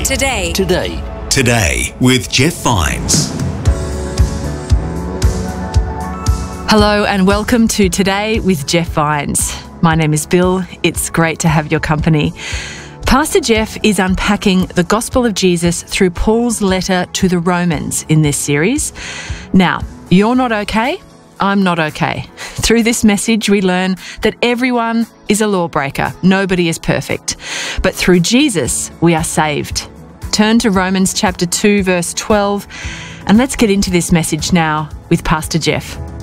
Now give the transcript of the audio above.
Today with Jeff Vines. Hello and welcome to Today with Jeff Vines. My name is Bill. It's great to have your company. Pastor Jeff is unpacking the gospel of Jesus through Paul's letter to the Romans in this series. Now, you're not okay. I'm not okay. Through this message, we learn that everyone is a lawbreaker. Nobody is perfect. But through Jesus, we are saved. Turn to Romans chapter 2, verse 12, and let's get into this message now with Pastor Jeff.